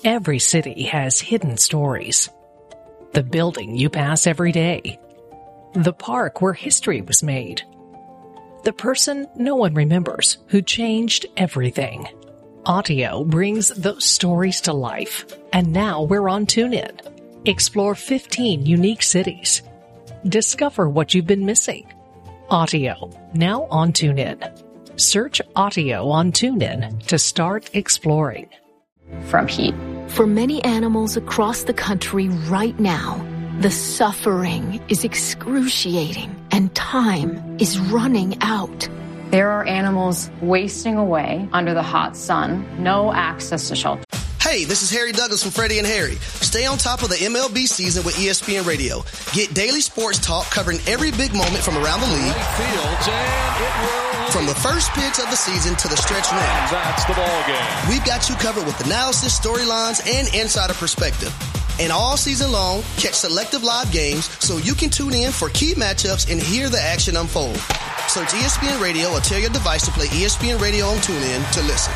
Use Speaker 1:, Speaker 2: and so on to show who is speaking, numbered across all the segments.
Speaker 1: Every city has hidden stories. The building you pass every day. The park where history was made. The person no one remembers who changed everything. Audio brings those stories to life. And now we're on TuneIn. Explore 15 unique cities. Discover what you've been missing. Audio, now on TuneIn. Search Audio on TuneIn to start exploring.
Speaker 2: From heat.
Speaker 3: For many animals across the country right now, the suffering is excruciating and time is running out.
Speaker 2: There are animals wasting away under the hot sun, no access to shelter.
Speaker 4: Hey, this is Harry Douglas from Freddie and Harry. Stay on top of the MLB season with ESPN Radio. Get daily sports talk covering every big moment from around the league. From the first pitch of the season to the stretch run.
Speaker 5: That's the ball game.
Speaker 4: We've got you covered with analysis, storylines, and insider perspective. And all season long, catch selective live games so you can tune in for key matchups and hear the action unfold. Search ESPN Radio or tell your device to play ESPN Radio on TuneIn to listen.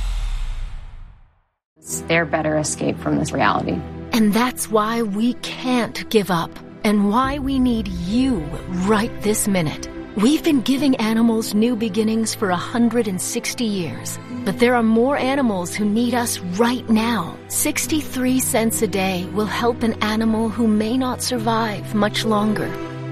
Speaker 2: Their better escape from this reality.
Speaker 3: And that's why we can't give up and why we need you right this minute. We've been giving animals new beginnings for 160 years, but there are more animals who need us right now. 63 cents a day will help an animal who may not survive much longer.